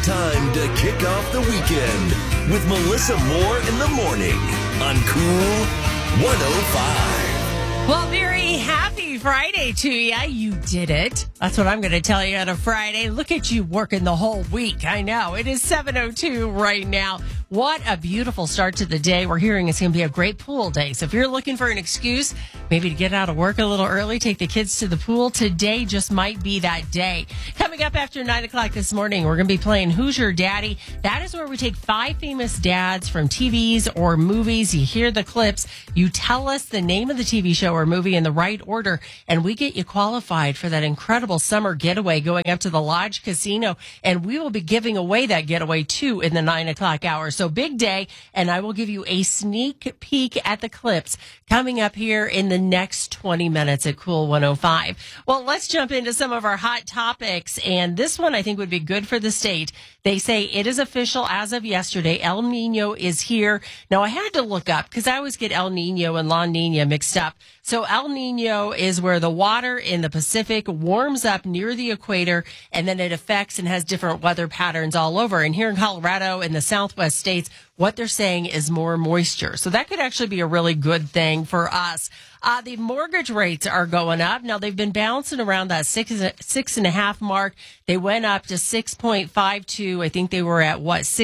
time to kick off the weekend with Melissa Moore in the morning on Cool 105. Well, very happy Friday to you. You did it. That's what I'm going to tell you on a Friday. Look at you working the whole week. I know. It is 7:02 right now. What a beautiful start to the day. We're hearing it's going to be a great pool day. So if you're looking for an excuse, maybe to get out of work a little early, take the kids to the pool, today just might be that day. Coming up after 9 o'clock this morning, we're going to be playing Who's Your Daddy? That is where we take 5 famous dads from TVs or movies. You hear the clips. You tell us the name of the TV show or movie in the right order, and we get you qualified for that incredible summer getaway going up to the Lodge Casino. And we will be giving away that getaway, too, in the 9 o'clock hour. So big day, and I will give you a sneak peek at the clips coming up here in the next 20 minutes at Cool 105. Well, let's jump into some of our hot topics, and this one I think would be good for the state. They say it is official as of yesterday. El Nino is here. Now, I had to look up because I always get El Nino and La Nina mixed up. So El Nino is where the water in the Pacific warms up near the equator, and then it affects and has different weather patterns all over. And here in Colorado and the Southwest states, what they're saying is more moisture. So that could actually be a really good thing for us. The mortgage rates are going up. Now, they've been bouncing around that 6.5 mark. They went up to 6.52. I think they were at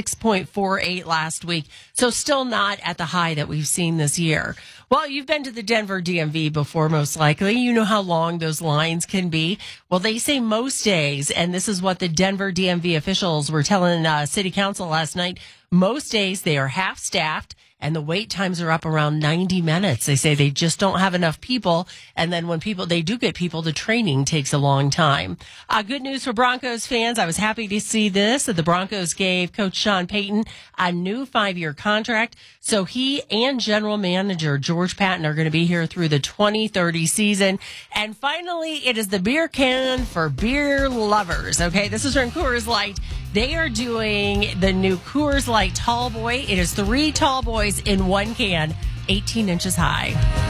6.48 last week. So still not at the high that we've seen this year. Well, you've been to the Denver DMV before, most likely. You know how long those lines can be. Well, they say most days, and this is what the Denver DMV officials were telling City Council last night, most days they are half-staffed, and the wait times are up around 90 minutes. They say they just don't have enough people. And then when they do get people, the training takes a long time. Good news for Broncos fans. I was happy to see this, that the Broncos gave Coach Sean Payton a new 5-year contract. So he and general manager George Patton are going to be here through the 2030 season. And finally, it is the beer can for beer lovers. Okay, this is from Coors Light. They are doing the new Coors Light Tall Boy. It is 3 tall boys in one can, 18 inches high.